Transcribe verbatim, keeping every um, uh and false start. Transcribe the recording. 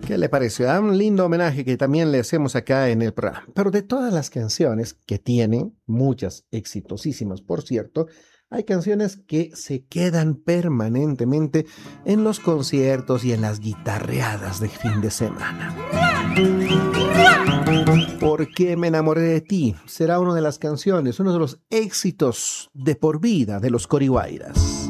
¿Qué le pareció? Ah, un lindo homenaje que también le hacemos acá en el programa. Pero de todas las canciones que tienen, muchas exitosísimas, por cierto, hay canciones que se quedan permanentemente en los conciertos y en las guitarreadas de fin de semana. ¿Por qué me enamoré de ti? Será una de las canciones, uno de los éxitos de por vida de los Corihuayras.